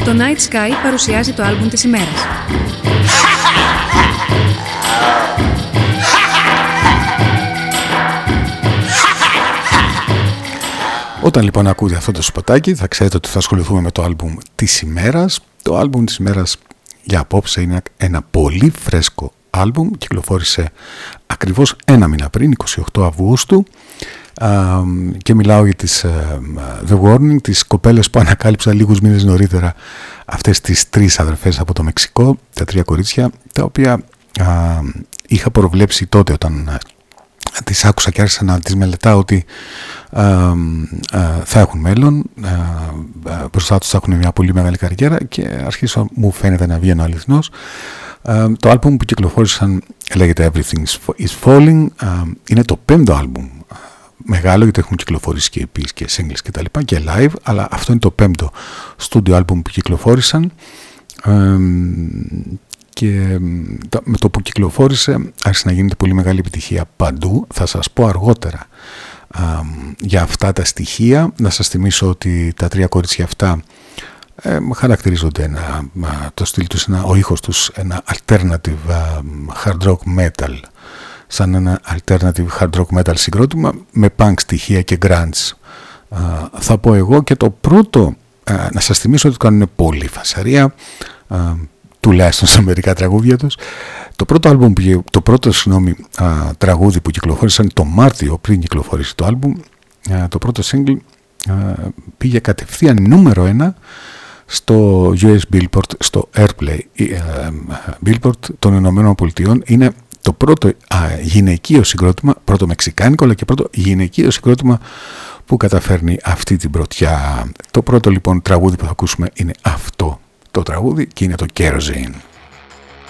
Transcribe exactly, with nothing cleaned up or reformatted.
Το Night Sky παρουσιάζει το άλμπουμ της ημέρας. Όταν λοιπόν ακούτε αυτό το σποτάκι θα ξέρετε ότι θα ασχοληθούμε με το άλμπουμ της ημέρας. Το άλμπουμ της ημέρας για απόψε είναι ένα πολύ φρέσκο άλμπουμ. Κυκλοφόρησε ακριβώς ένα μήνα πριν, εικοστή όγδοη Αυγούστου. Uh, και μιλάω για τις uh, The Warning, τις κοπέλες που ανακάλυψα λίγους μήνες νωρίτερα, αυτές τις τρεις αδερφές από το Μεξικό, τα τρία κορίτσια, τα οποία uh, είχα προβλέψει τότε όταν uh, τις άκουσα και άρχισα να τις μελετάω ότι uh, uh, θα έχουν μέλλον, uh, uh, μπροστά τους θα έχουν μια πολύ μεγάλη καριέρα και αρχίσω μου φαίνεται να βγαίνει ο αληθινός. Uh, το άλμπουμ που κυκλοφόρησαν λέγεται Everything is Falling, uh, είναι το πέμπτο άλμπουμ μεγάλο, γιατί έχουν κυκλοφορήσει και επίσης και singles και τα λοιπά και live, αλλά αυτό είναι το πέμπτο studio album που κυκλοφόρησαν ε, και το, με το που κυκλοφόρησε άρχισε να γίνεται πολύ μεγάλη επιτυχία παντού. Θα σας πω αργότερα ε, για αυτά τα στοιχεία. Να σας θυμίσω ότι τα τρία κορίτσια αυτά ε, χαρακτηρίζονται ένα, το στυλ τους, ένα, ο ήχος τους ένα alternative uh, hard rock metal, σαν ένα alternative hard rock metal συγκρότημα με punk στοιχεία και grunge. Uh, θα πω εγώ και το πρώτο, uh, να σας θυμίσω ότι κάνουν πολύ φασαρία, uh, τουλάχιστον σε μερικά τραγούδια τους. Το πρώτο, άλμπουμ, το πρώτο συγγνώμη, uh, τραγούδι που κυκλοφόρησαν το Μάρτιο πριν κυκλοφορήσει το άλμπουμ, uh, το πρώτο single uh, πήγε κατευθείαν νούμερο ένα στο γιου ες Billboard, στο Airplay uh, Billboard των Ηνωμένων Πολιτειών. Είναι το πρώτο α, γυναικείο συγκρότημα, πρώτο μεξικάνικο αλλά και πρώτο γυναικείο συγκρότημα που καταφέρνει αυτή την πρωτιά. Το πρώτο λοιπόν τραγούδι που θα ακούσουμε είναι αυτό το τραγούδι και είναι το Kerosene.